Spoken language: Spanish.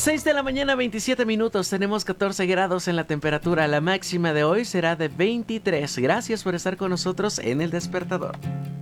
6 de la mañana, 27 minutos. Tenemos 14 grados en la temperatura. La máxima de hoy será de 23. Gracias por estar con nosotros en El Despertador.